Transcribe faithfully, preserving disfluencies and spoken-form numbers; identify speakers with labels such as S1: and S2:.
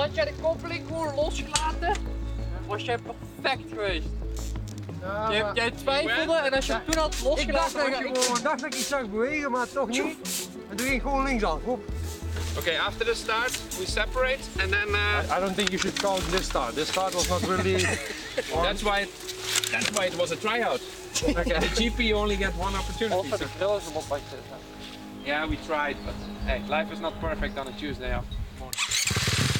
S1: had jij de koppeling gewoon losgelaten, was jij perfect geweest.
S2: Ja,
S1: jij,
S2: maar...
S1: jij twijfelde en als je hem toen had
S2: Ik dacht,
S1: losgelaten,
S2: dat
S1: was
S2: ik,
S1: je
S2: ik
S1: gewoon...
S2: dacht dat ik iets zag bewegen, maar toch niet. En toen ging ik gewoon linksaf. Hop.
S3: Okay, after the start, we separate and then... Uh,
S2: I don't think you should call it this start. This start was not really...
S3: that's why it, that's why it was a tryout.
S2: Okay.
S3: The G P only get one opportunity.
S1: Altijd
S3: So.
S1: de grillen hem op wat je...
S3: Yeah, we tried, but hey, life is not perfect on a Tuesday afternoon.